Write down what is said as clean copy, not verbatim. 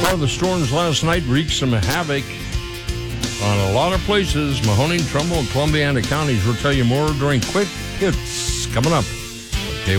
lot of the storms last night wreaked some havoc on a lot of places. Mahoning, Trumbull, and Columbiana counties. We'll tell you more during Quick Hits coming up.